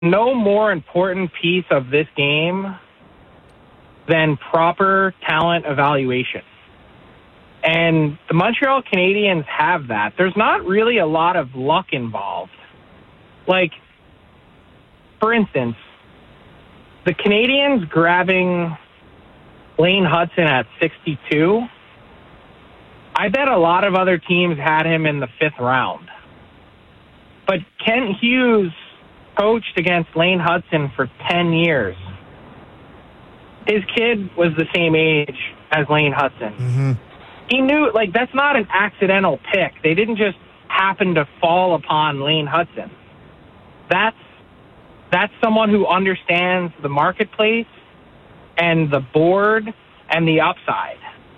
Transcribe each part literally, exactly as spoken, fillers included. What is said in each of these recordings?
no more important piece of this game than proper talent evaluation. And the Montreal Canadiens have that. There's not really a lot of luck involved. Like, for instance, the Canadiens grabbing Lane Hudson at sixty-two, I bet a lot of other teams had him in the fifth round. But Kent Hughes coached against Lane Hudson for ten years. His kid was the same age as Lane Hudson. Mm-hmm. He knew, like, that's not an accidental pick. They didn't just happen to fall upon Lane Hudson. That's that's someone who understands the marketplace and the board and the upside.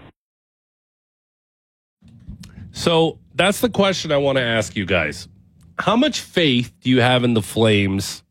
So that's the question I want to ask you guys. How much faith do you have in the Flames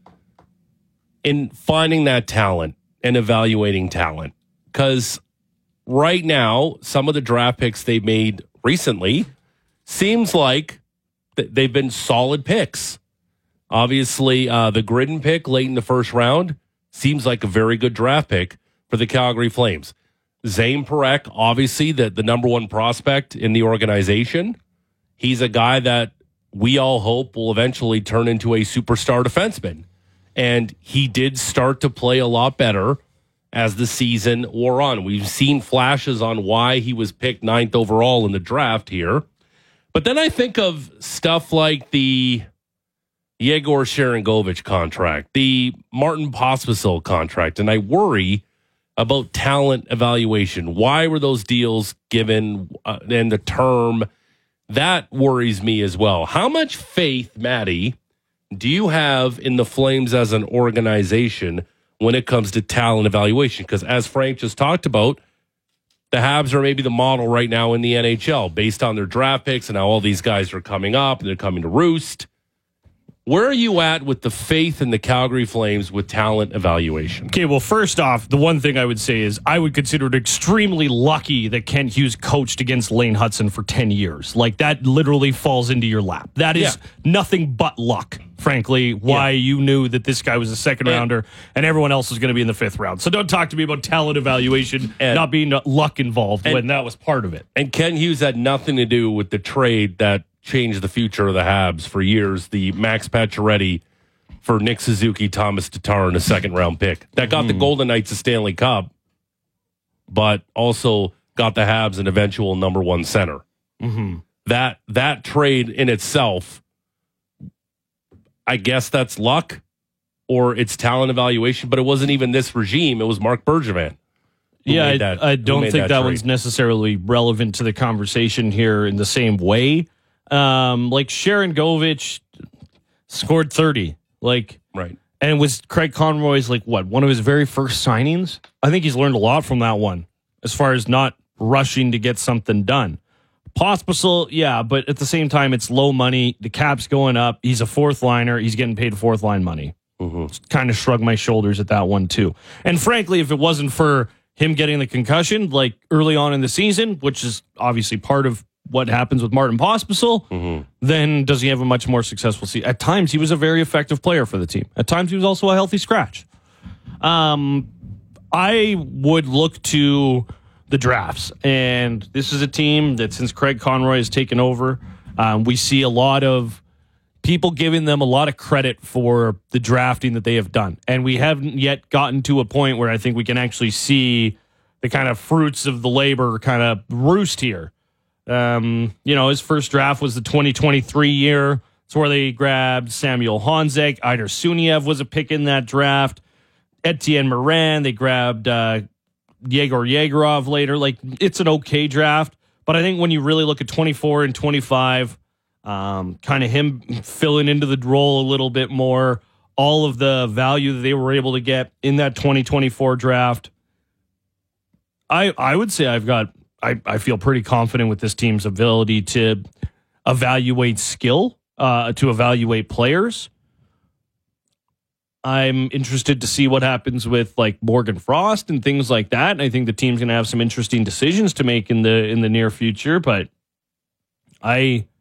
in finding that talent and evaluating talent? Because right now, some of the draft picks they made recently seems like th- they've been solid picks. Obviously, uh, the Gridden pick late in the first round seems like a very good draft pick for the Calgary Flames. Zane Parekh, obviously the, the number one prospect in the organization. He's a guy that we all hope will eventually turn into a superstar defenseman. And he did start to play a lot better as the season wore on. We've seen flashes on why he was picked ninth overall in the draft here. But then I think of stuff like the Yegor Sharangovich contract, the Martin Pospisil contract, and I worry about talent evaluation. Why were those deals given uh, and the term? That worries me as well. How much faith, Maddie, do you have in the Flames as an organization when it comes to talent evaluation? Because as Frank just talked about, the Habs are maybe the model right now in the N H L based on their draft picks and how all these guys are coming up and they're coming to roost. Where are you at with the faith in the Calgary Flames with talent evaluation? Okay, well, first off, the one thing I would say is I would consider it extremely lucky that Kent Hughes coached against Lane Hudson for ten years. Like, that literally falls into your lap. That is yeah. nothing but luck, frankly, why yeah. you knew that this guy was a second and, rounder and everyone else was going to be in the fifth round. So don't talk to me about talent evaluation and, not being luck involved and, when that was part of it. And Kent Hughes had nothing to do with the trade that changed the future of the Habs for years, the Max Pacioretty for Nick Suzuki, Thomas Tatar, and a second-round pick. That got mm. the Golden Knights a Stanley Cup, but also got the Habs an eventual number one center. Mm-hmm. That that trade in itself, I guess that's luck or it's talent evaluation, but it wasn't even this regime. It was Marc Bergevin. Yeah, I, that, I don't think that, that one's necessarily relevant to the conversation here in the same way. Um, like Sharangovich scored thirty, like, right. And was Craig Conroy's like what one of his very first signings? I think he's learned a lot from that one as far as not rushing to get something done. Pospisil, yeah, but at the same time, it's low money. The cap's going up. He's a fourth liner. He's getting paid fourth line money. Mm-hmm. Kind of shrug my shoulders at that one too. And frankly, if it wasn't for him getting the concussion like early on in the season, which is obviously part of what happens with Martin Pospisil, mm-hmm. then does he have a much more successful season? At times, he was a very effective player for the team. At times, he was also a healthy scratch. Um, I would look to the drafts, and this is a team that since Craig Conroy has taken over, um, we see a lot of people giving them a lot of credit for the drafting that they have done. And we haven't yet gotten to a point where I think we can actually see the kind of fruits of the labor kind of roost here. Um, you know, his first draft was the twenty twenty-three year. It's where they grabbed Samuel Honzek. Eider Suniev was a pick in that draft. Etienne Morin. They grabbed uh, Yegor Yegorov later. Like, it's an okay draft. But I think when you really look at twenty-four and twenty-five, um, kind of him filling into the role a little bit more, all of the value that they were able to get in that twenty twenty-four draft, I I would say I've got... I, I feel pretty confident with this team's ability to evaluate skill, uh, to evaluate players. I'm interested to see what happens with like Morgan Frost and things like that. And I think the team's going to have some interesting decisions to make in the in the near future. But I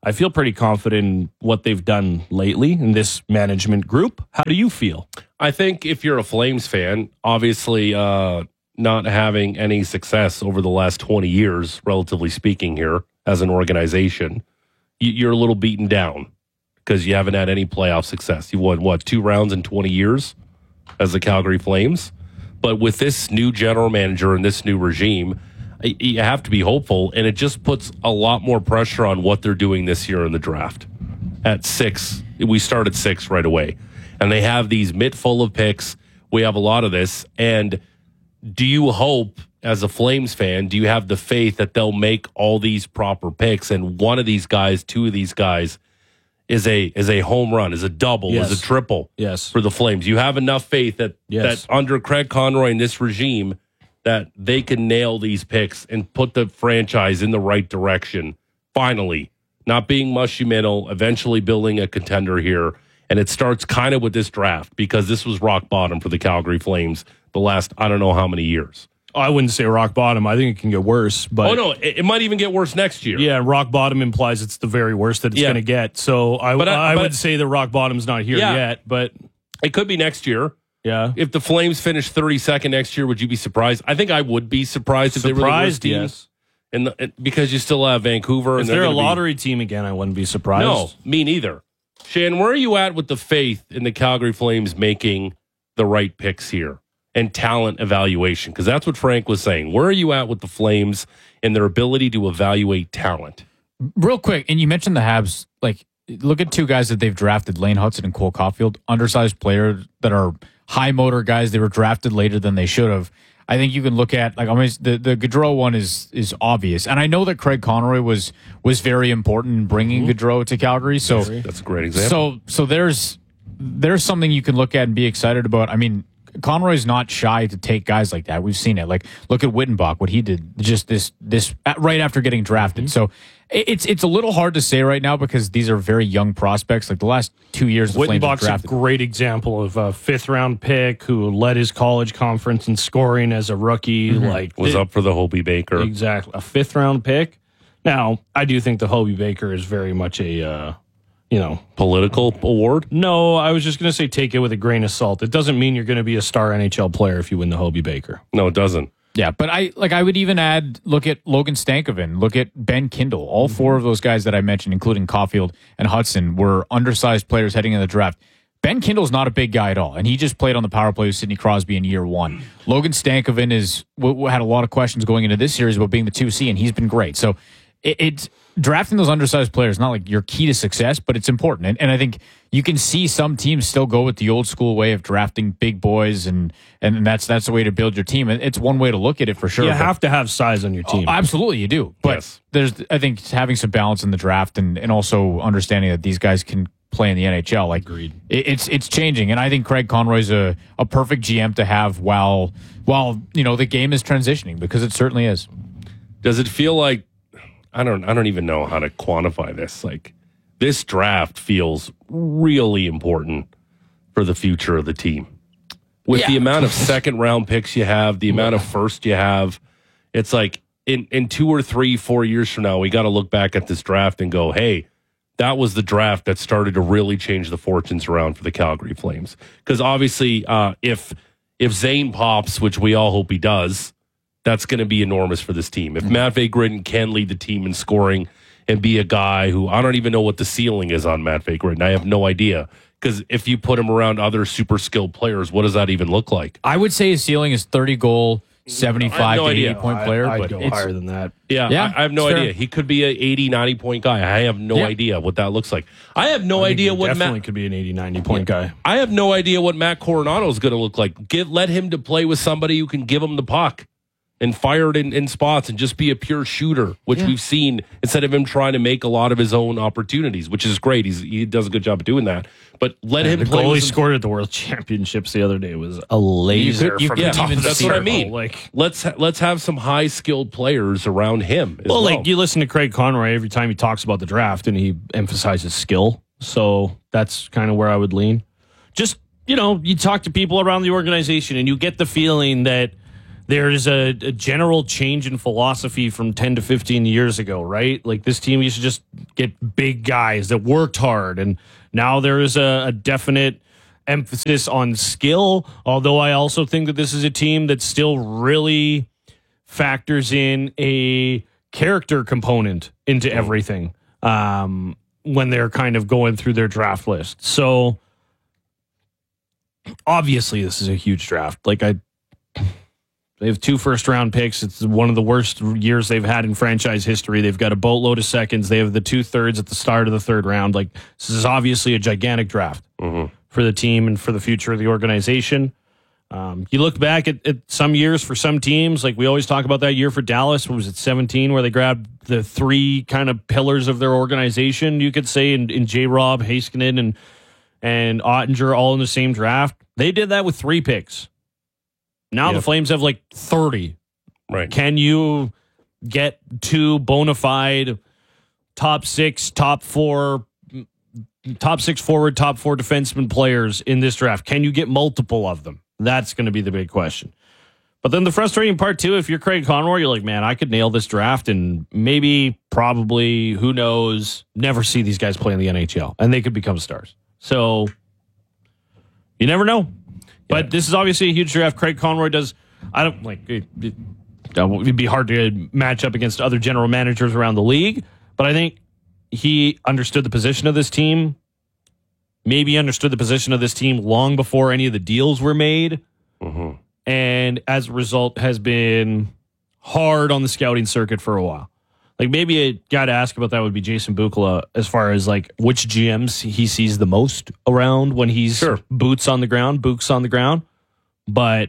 I feel pretty confident in what they've done lately in this management group. How do you feel? I think if you're a Flames fan, obviously uh, not having any success over the last twenty years, relatively speaking here, as an organization, you're a little beaten down because you haven't had any playoff success. You won, what, two rounds in twenty years as the Calgary Flames? But with this new general manager and this new regime, you have to be hopeful, and it just puts a lot more pressure on what they're doing this year in the draft. At six, we start at six right away, and they have these mitt full of picks. We have a lot of this, and do you hope, as a Flames fan, do you have the faith that they'll make all these proper picks, and one of these guys, two of these guys, is a is a home run, is a double, Yes. is a triple Yes. for the Flames? You have enough faith that, Yes. that under Craig Conroy and this regime, that they can nail these picks and put the franchise in the right direction. Finally, not being mushy middle, eventually building a contender here. And it starts kind of with this draft because this was rock bottom for the Calgary Flames the last, I don't know how many years. I wouldn't say rock bottom. I think it can get worse. But Oh, no, it, it might even get worse next year. yeah, rock bottom implies it's the very worst that it's Yeah. going to get. So I, But I- I, but- would say the rock bottom's not here Yeah. yet. But It could be next year. yeah, If the Flames finish thirty-second next year, would you be surprised? I think I would be surprised if they were the worst surprised, team. yes. And the, because you still have Vancouver. If and they're, a gonna be- lottery team again, I wouldn't be surprised. No, me neither. Shan, where are you at with the faith in the Calgary Flames making the right picks here and talent evaluation? Because that's what Frank was saying. Where are you at with the Flames and their ability to evaluate talent? Real quick, and you mentioned the Habs. Like, look at two guys that they've drafted: Lane Hudson and Cole Caulfield, undersized players that are high motor guys. They were drafted later than they should have. I think you can look at, like, I mean, the the Gaudreau one is is obvious, and I know that Craig Conroy was was very important in bringing mm-hmm. Gaudreau to Calgary. So that's a great example. So so there's there's something you can look at and be excited about. I mean, Conroy's not shy to take guys like that. We've seen it. Like, look at Wittenbach, what he did just this this right after getting drafted. Mm-hmm. So it's it's a little hard to say right now because these are very young prospects. Like the last two years, the Flames have Wittenbach's a drafted. great example of a fifth round pick who led his college conference in scoring as a rookie. Mm-hmm. Like Was it- up for the Hobie Baker. exactly a fifth round pick. Now, I do think the Hobie Baker is very much a uh, you know. Political award? No, I was just going to say take it with a grain of salt. It doesn't mean you're going to be a star N H L player if you win the Hobie Baker. No, it doesn't. Yeah, but I like I would even add look at Logan Stankoven, look at Ben Kindle. All four of those guys that I mentioned, including Caulfield and Hudson, were undersized players heading in the draft. Ben Kindle's not a big guy at all, and he just played on the power play with Sidney Crosby in year one. Logan Stankoven is w- w- had a lot of questions going into this series about being the two C, and he's been great. So it, it's drafting those undersized players, not like your key to success, but it's important. And, and I think you can see some teams still go with the old school way of drafting big boys, and and that's that's the way to build your team. And it's one way to look at it for sure. You but- have to have size on your team. Oh, absolutely, you do. But Yes. there's, I think, having some balance in the draft and, and also understanding that these guys can play in the N H L. Like, Agreed. It, it's it's changing, and I think Craig Conroy's a, a perfect G M to have while while you know the game is transitioning, because it certainly is. Does it feel like I don't I don't even know how to quantify this. Like, this draft feels really important for the future of the team. With Yeah. the amount of second round picks you have, the amount of first you have, it's like in, in two or three, four years from now, we got to look back at this draft and go, hey, that was the draft that started to really change the fortunes around for the Calgary Flames. Because obviously, uh, if if Zane pops, which we all hope he does, that's going to be enormous for this team. If Matt Gritton can lead the team in scoring and be a guy who, I don't even know what the ceiling is on Matt Gritton. I have no idea. Because if you put him around other super skilled players, what does that even look like? I would say his ceiling is thirty goal, seventy-five no to idea. eighty point player, I'd but go it's, higher than that. Yeah, Yeah, I, I have no it's fair. idea. He could be an eighty, ninety point guy. I have no Yeah. idea what that looks like. I have no I think idea he what definitely Matt. could be an eighty, ninety point guy. I have no idea what Matt Coronado is going to look like. Get let him to play with somebody who can give him the puck and fire it in, in spots and just be a pure shooter, which Yeah. we've seen, instead of him trying to make a lot of his own opportunities, which is great. He's, he does a good job of doing that. But let him The play goal he with some- scored at the World Championships the other day was a laser You could- you from could the Yeah, top even of the that's what I circle. mean. Like, Let's ha- let's have some high skilled players around him. As well, well, like you listen to Craig Conroy every time he talks about the draft, and he emphasizes skill. So that's kind of where I would lean. Just, you know, you talk to people around the organization, and you get the feeling that there's a, a general change in philosophy from ten to fifteen years ago, right? Like this team used to just get big guys that worked hard, and now there is a, a definite emphasis on skill, although I also think that this is a team that still really factors in a character component into everything um, when they're kind of going through their draft list. So obviously this is a huge draft. Like I, they have two first round picks. It's one of the worst years they've had in franchise history. They've got a boatload of seconds. They have the two thirds at the start of the third round. Like this is obviously a gigantic draft mm-hmm. for the team and for the future of the organization. Um, you look back at, at some years for some teams, like we always talk about that year for Dallas. What was it, seventeen, where they grabbed the three kind of pillars of their organization, you could say, in, in J-Rob, Heiskanen, and and Ottinger all in the same draft. They did that with three picks. Now yep. the Flames have like thirty. Right. Can you get two bona fide top six, top four, top six forward, top four defenseman players in this draft? Can you get multiple of them? That's going to be the big question. But then the frustrating part, too, if you're Craig Conroy, you're like, man, I could nail this draft and maybe, probably, who knows, never see these guys play in the N H L. And they could become stars. So you never know. But yeah. This is obviously a huge draft. Craig Conroy does, I don't like, it, it, it'd be hard to match up against other general managers around the league. But I think he understood the position of this team. Maybe understood the position of this team long before any of the deals were made. Mm-hmm. And as a result, has been hard on the scouting circuit for a while. Like maybe a guy to ask about that would be Jason Bukala as far as like which G Ms he sees the most around when he's sure. boots on the ground, boots on the ground. But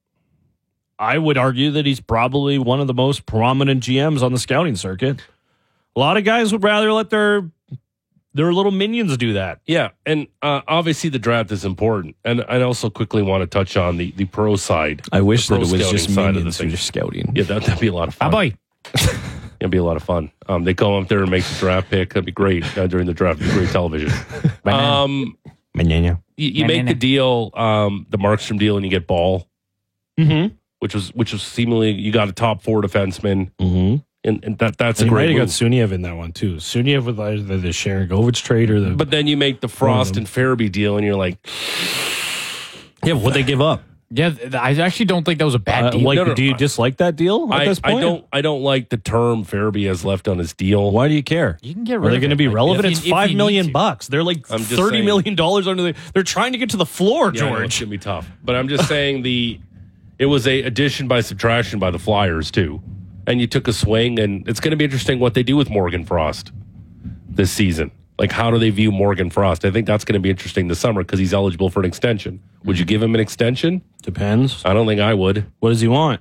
I would argue that he's probably one of the most prominent G Ms on the scouting circuit. A lot of guys would rather let their Their little minions do that. Yeah, and uh, obviously the draft is important. And I also quickly want to touch on the, the pro side. I wish that it was just minions who are scouting. Yeah, that, that'd be a lot of fun. Bye-bye. It'd be a lot of fun. Um, they come up there and make the draft pick. That'd be great uh, during the draft. It'd be great television. um, you you make the deal, um, the Markstrom deal, and you get Ball, mm-hmm. which was which was seemingly you got a top four defenseman. Mm-hmm. And, and that that's and a great move. got Suniev in that one, too. Suniev with either the Sharangovich trade or the... But then you make the Frost and Farabee deal, and you're like... Yeah, what'd they give up? Yeah, th- I actually don't think that was a bad Uh, deal. like, No, no, do you I- dislike that deal at I, this point? I don't I don't like the term Farabee has left on his deal. Why do you care? You can get Are rid they of going to it. be Like, relevant? if It's you- if five you million need to. bucks. They're like I'm just thirty saying. million dollars under the... They're trying to get to the floor, Yeah, I know, it's George. gonna be tough. But I'm just saying the it was a addition by subtraction by the Flyers too, and you took a swing, and it's going to be interesting what they do with Morgan Frost this season. Like, how do they view Morgan Frost? I think that's going to be interesting this summer because he's eligible for an extension. Would you give him an extension? Depends. I don't think I would. What does he want?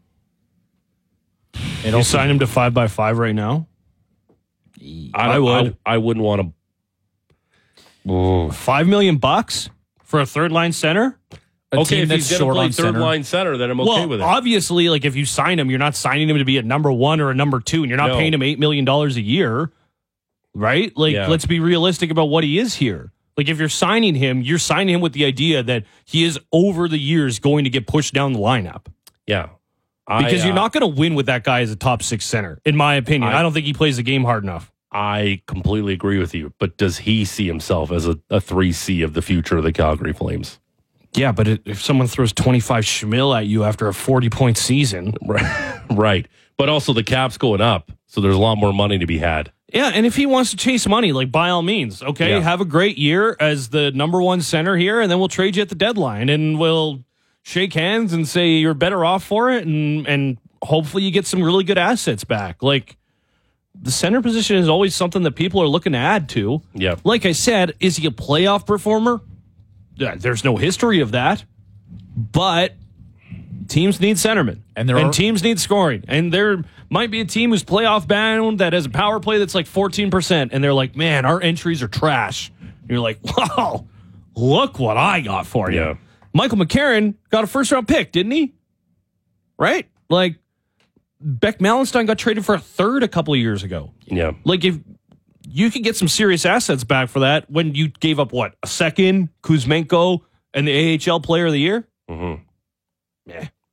It You sign him to five by five right now? I, I would. I, I wouldn't want to. Five million bucks for a third line center? A Okay, team if that's he's going to short play on third center. line center, then I'm okay well, with it. obviously, like if you sign him, you're not signing him to be a number one or a number two, and you're not No. paying him eight million dollars a year, right? Like, Yeah. let's be realistic about what he is here. Like, if you're signing him, you're signing him with the idea that he is over the years going to get pushed down the lineup Yeah. because I, you're uh, not going to win with that guy as a top six center, in my opinion. I, I- don't think he plays the game hard enough. I completely agree with you. But does he see himself as a, a three C of the future of the Calgary Flames? Yeah, but it, if someone throws twenty-five schmil at you after a forty-point season, Right. Right. But also the cap's going up, so there's a lot more money to be had. yeah, and if he wants to chase money, like by all means, okay, Yeah. have a great year as the number one center here, and then we'll trade you at the deadline, and we'll shake hands and say you're better off for it, and and hopefully you get some really good assets back. Like, the center position is always something that people are looking to add to. Yeah. Like I said, is he a playoff performer? Yeah, there's no history of that, but teams need centermen, And there and are- teams need scoring, and there might be a team who's playoff bound that has a power play that's like fourteen percent, and they're like, man, our entries are trash. And you're like, wow, look what I got for you. Yeah. Michael McCarron got a first round pick, didn't he? Right? Like, Beck Malenstein got traded for a third a couple of years ago. Yeah. Like, if you could get some serious assets back for that when you gave up, what, a second, Kuzmenko, and the A H L Player of the Year? Mm-hmm. Yeah.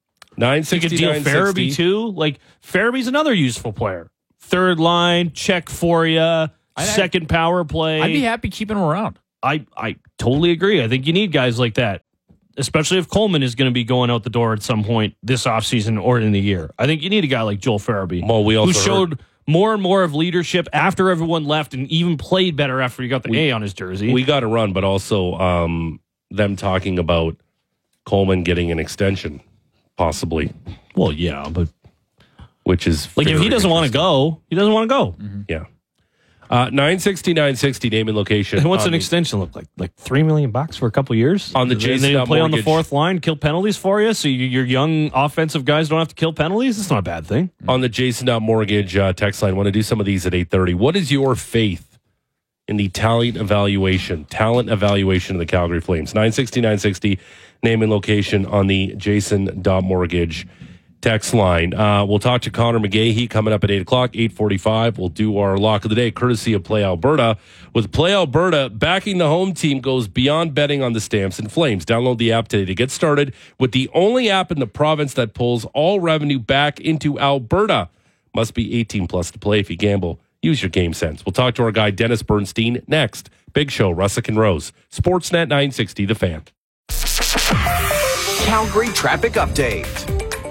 nine You sixty, could deal nine sixty. Farabee too. Like Farabee's another useful player. Third line, check for you. Second power play. I'd be happy keeping him around. I, I totally agree. I think you need guys like that, especially if Coleman is going to be going out the door at some point this offseason or in the year. I think you need a guy like Joel Farabee, Well, we also who showed heard- more and more of leadership after everyone left and even played better after he got the We- A on his jersey. We got to run, but also um, them talking about Coleman getting an extension, possibly, well, yeah, but which is like if very he doesn't want to interesting. go, he doesn't want to go. Yeah. Uh, nine sixty, nine sixty, name and location. And what's on an the- extension look like? Like three million bucks for a couple years On the They- Jason They play on the Mortgage. fourth line, kill penalties for you, so you, your young offensive guys don't have to kill penalties. It's not a bad thing. On the Jason Mortgage uh, text line, want to do some of these at eight thirty. What is your faith in the talent evaluation, talent evaluation of the Calgary Flames? nine sixty, nine sixty, name and location on the Jason Mortgage text line. Uh, we'll talk to Connor McGahey coming up at eight o'clock, eight forty-five. We'll do our lock of the day, courtesy of Play Alberta. With Play Alberta, backing the home team goes beyond betting on the Stamps and Flames. Download the app today to get started with the only app in the province that pulls all revenue back into Alberta. Must be eighteen plus to play. If you gamble, use your game sense. We'll talk to our guy, Dennis Bernstein, next. Big Show, Russick and Rose. Sportsnet nine sixty, The Fan. Calgary traffic update.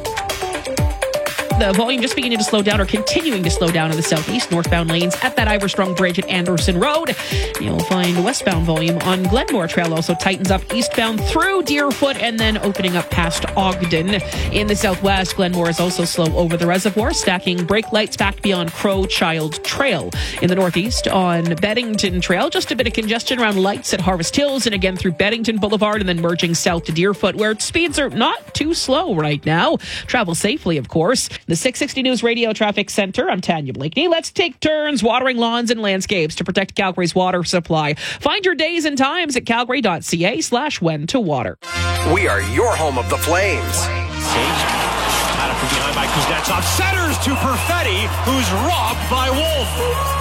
The volume just beginning to slow down or continuing to slow down in the southeast. Northbound lanes at that Iverstrong Bridge at Anderson Road. You'll find westbound volume on Glenmore Trail also tightens up eastbound through Deerfoot and then opening up past Ogden. In the southwest, Glenmore is also slow over the reservoir, stacking brake lights back beyond Crow Child Trail. In the northeast, on Beddington Trail, just a bit of congestion around lights at Harvest Hills and again through Beddington Boulevard and then merging south to Deerfoot, where speeds are not too slow right now. Travel safely, of course. The six sixty News Radio Traffic Center, I'm Tanya Blakeney. Let's take turns watering lawns and landscapes to protect Calgary's water supply. Find your days and times at calgary.ca slash when to water. We are your home of the Flames. Out from behind by Kuznetsov. Centers to Perfetti, who's robbed by Wolf.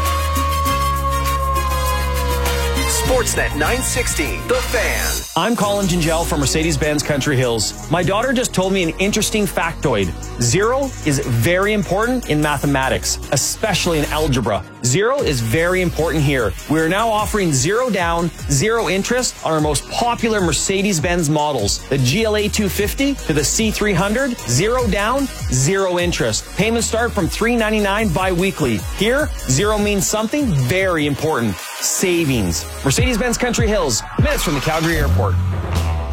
Sportsnet nine sixty, The Fan. I'm Colin Gingell from Mercedes-Benz Country Hills. My daughter just told me an interesting factoid. Zero is very important in mathematics, especially in algebra. Zero is very important here. We are now offering zero down, zero interest on our most popular Mercedes-Benz models. The G L A two fifty to the C three hundred, zero down, zero interest. Payments start from three ninety-nine bi-weekly. Here, zero means something very important. Savings. Mercedes-Benz Country Hills, minutes from the Calgary Airport.